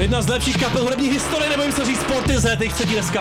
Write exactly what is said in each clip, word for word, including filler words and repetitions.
Jedna z lepších kapel hudební historie, nebojím se říct Portishead, jejich třetí deska.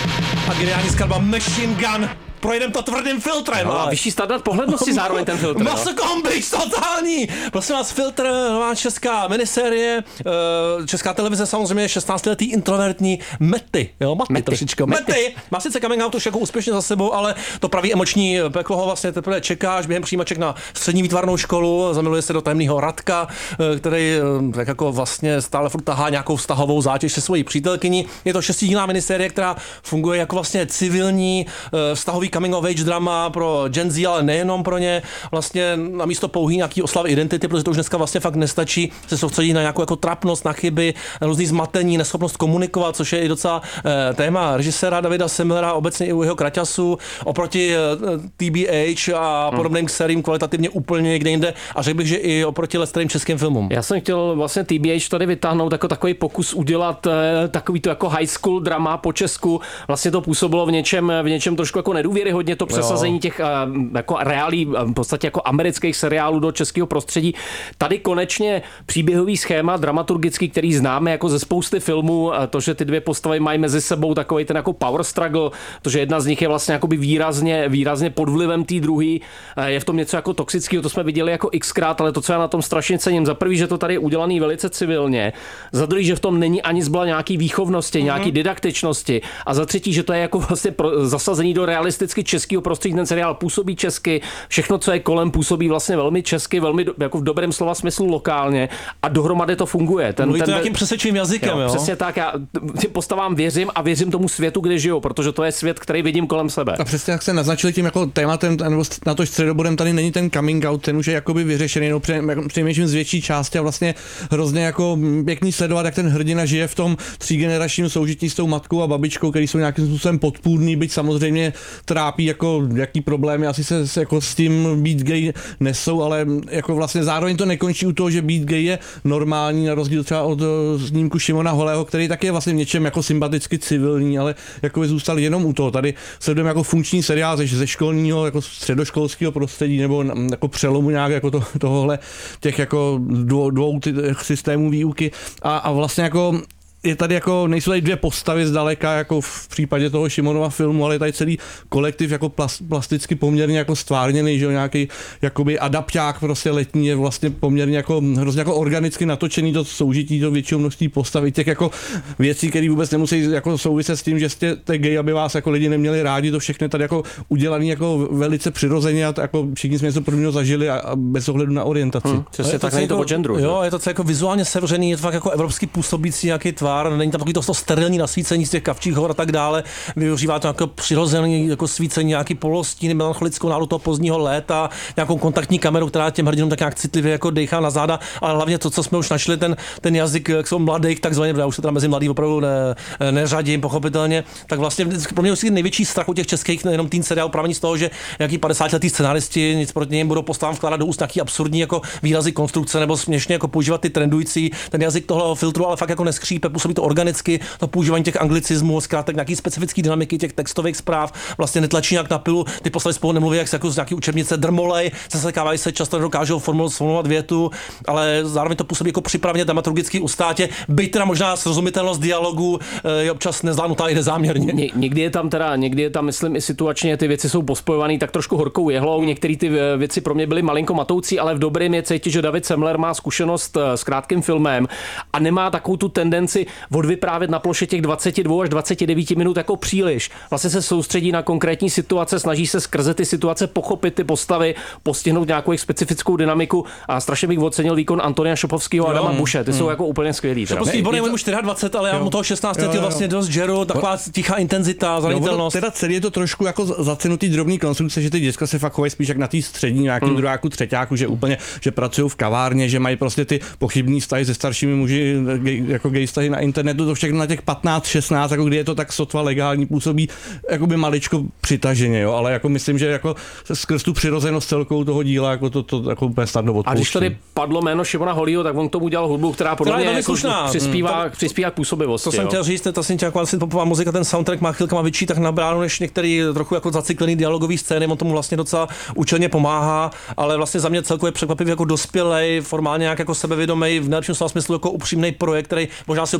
A geniální skladba Machine Gun. Projedem to tvrdým filtrem. No, a vyšší standard pohlednosti zároveň ten filtr. Masokombix totální. Prosím vás, Filtr, nová česká minisérie, česká televize samozřejmě, šestnáctiletý introvertní Mety, jo, Maty, Mety. trošičko. Mety. Mety. Má sice coming out už jako úspěšně za sebou, ale to pravý emoční peklo ho vlastně teprve čekáš během přijímaček na střední výtvarnou školu, zamiluje se do tajemného Radka, který tak jako vlastně stále furt tahá nějakou vztahovou zátěž se svojí přítelkyní. Je to šestidílná minisérie, která funguje jako vlastně civilní vztahový coming of age drama pro Gen Z, ale nejenom pro ně. Vlastně na místo pouhý nějaký oslavy identity, protože to už dneska vlastně fakt nestačí se soustředit na nějakou jako trapnost, na chyby, na různý zmatení, neschopnost komunikovat, což je i docela eh, téma režiséra Davida Semlera, obecně i u jeho Kraťasu, oproti eh, T B H a podobným hmm. seriím kvalitativně úplně někde jinde a řekl bych, že i oproti lestrým českým filmům. Já jsem chtěl vlastně T B H tady vytáhnout jako takový pokus udělat eh, takový to jako high school drama po Česku. Vlastně to působilo v něčem, v něčem trošku jako nedůvěry, hodně to přesazení jo. těch jako reálí, v podstatě jako amerických seriálů do českého prostředí. Tady konečně příběhový schéma dramaturgický, který známe jako ze spousty filmů, to, že ty dvě postavy mají mezi sebou takový ten jako power struggle, to, že jedna z nich je vlastně jakoby výrazně, výrazně pod vlivem té druhé, je v tom něco jako toxického, to jsme viděli jako xkrát, ale to, co já na tom strašně cením, za prvý, že to tady je udělaný velice civilně, za druhý, že v tom není ani zbyla nějaký výchovnosti, mm-hmm. nějaký didaktičnosti a za třetí, že to je jako vlastně pro, zasazený do realisticky českého prostředí, ten seriál působí česky, všechno, co je kolem, působí vlastně velmi česky, velmi do, jako v dobrém slova smyslu lokálně a dohromady to funguje. Ten, Mluví ten, to nějakým přesvědčivým jazykem, jo, jo? Přesně tak, já postavám věřím a věřím tomu světu, kde žiju, protože to je svět, který vidím kolem sebe. A přesně jak se naznačili tím jako tématem, nebo na to středobodem tady není ten coming out, ten už je jakoby vyřešený, no přinejmenším z větší části a vlastně hrozně jako pěkný sledovat, jak ten hrdina žije v tom třígeneračním soužití s tou matkou a babičkou, který jsou nějakým způsobem podpůrný, byť samozřejmě trápí jako jaký problémy asi se, se jako s tím být gay nesou, ale jako vlastně zároveň to nekončí u toho, že být gay je normální, na rozdíl třeba od snímku Šimona Holého, který taky je vlastně v něčem jako sympaticky civilní, ale jako by zůstal jenom u toho. Tady sledujeme jako funkční seriál ze, ze školního, jako středoškolského prostředí nebo jako přelomu nějak jako to, tohohle těch jako dvou, dvou ty, systémů výuky a, a vlastně jako je tady jako, nejsou tady dvě postavy zdaleka, jako v případě toho Šimonova filmu, ale je tady celý kolektiv jako plast, plasticky poměrně jako stvárněný, že jo, nějaký jakoby adapták prostě letní je vlastně poměrně jako hrozně jako organicky natočený to soužití do většího množství postav, těch jako věcí, které vůbec nemusí jako souviset s tím, že jste gay, aby vás jako lidi neměli rádi, to všechno tady jako udělaný jako velice přirozeně a to jako všichni jsme něco podobného zažili a, a bez ohledu na orientaci. Hmm, je tak není to o genderu. Jo, je to jako vizuálně sevřený, je to fakt jako evropský působící nějaký tvar. Není tam takový to, to sterilní nasvícení z těch Kavčích hor a tak dále. Využívá to jako přirozený jako svícení, nějaký polostín, melancholickou náladu toho pozdního léta, nějakou kontaktní kameru, která těm hrdinům tak nějak citlivě jako dechá na záda, ale hlavně to, co jsme už našli, ten, ten jazyk, jak jsou mladých, takzvaně, já už se tam mezi mladý opravdu ne, neřadím, pochopitelně, tak vlastně pro mě je největší strach u těch českých, nejenom teen seriál, právě z toho, že nějaký padesátiletí scenáristi nic proti něm budou postavám vkládat do úst nějaký absurdní jako výrazy konstrukce nebo směšně jako používat ty trendující, ten jazyk tohle filtru, ale fakt jako neskřípe, působí to organicky, to používání těch anglicismů, zkrátka nějaký specifický dynamiky těch textových zpráv, vlastně netlačí nějak na pilu, ty postavy spolu nemluví jak se jako z nějaký učebnice drmolej, se sekávají se, často nedokážou formulovat větu, ale zároveň to působí jako připraveně dramaturgicky ustátě, byť teda možná srozumitelnost dialogu je občas nezvládnutá i nezáměrně. Ně, někdy je tam teda, někdy je tam, myslím, i situačně ty věci jsou pospojované tak trošku horkou jehlou, některé ty věci pro mě byly malinko matoucí, ale v dobrém je cítit, že David Semler má zkušenost s krátkým filmem a nemá takovou tu tendenci odvyprávět na ploše těch dvacet dva až dvacet devět minut jako příliš. Vlastně se soustředí na konkrétní situace, snaží se skrze ty situace pochopit ty postavy, postihnout nějakou jejich specifickou dynamiku a strašně bych ocenil výkon Antonia Šopovského a Adama Buše. Ty mm. jsou jako úplně skvělí. Šopovský bod je mu dvacet čtyři, ale já mu toho šestnáct let vlastně dost žeru, taková tichá intenzita, zranitelnost. Teda celý je to trošku jako zacenutý drobný konstrukce, že ty děcka se fakt chovají spíš jak na té střední, nějakým mm. druháku, třeťáku, že úplně, že pracují v kavárně, že mají prostě ty pochybný vztahy se staršími muži, jako gay vztahy na internetu, to všechno na těch patnáct šestnáct, jako kdy je to tak sotva legální, působí jakoby maličko přitaženě, jo, ale jako myslím, že jako skrz tu přirozenost celkou toho díla, jako to, to jako úplně snadno odpouštím. A když tady padlo jméno Šimona Holího, tak on k tomu udělal hudbu, která podle mě jako přispívá, hmm. přispívá k působivosti. To jsem chtěl říct, to jsem jako popová muzika, ten soundtrack má chvilkama větší tak nabráno než některý trochu jako zacyklený dialogový scény, on tomu vlastně docela účelně pomáhá, ale vlastně za mě celkově překvapivě jako dospělej, formálně nějak jako sebevědomý, v nejlepším slova smyslu jako upřímný projekt, který možná si občas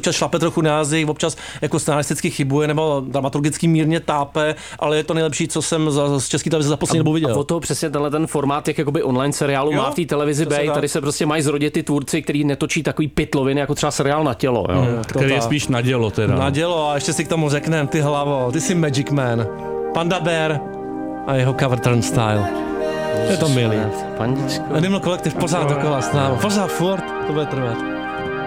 občas šlape trochu na jazyk, občas jako scenaristicky chybuje nebo dramaturgicky mírně tápe, ale je to nejlepší, co jsem za, z české televize za poslední dobu viděl. A o to přesně tenhle ten formát těch jakoby online seriálu jo? má v té televizi B. Tady se prostě mají zrodit ty tvůrci, kteří netočí takový pitloviny, jako třeba seriál Na tělo. Jo? Mm, který je spíš na dělo teda. Na dělo a ještě si k tomu řekneme, ty hlavo, ty jsi Magic Man, Panda Bear a jeho cover turnstyle. Je to milý. Pandičko. Animal Collective pořád dokola s námi, pořád furt, to bude trvat.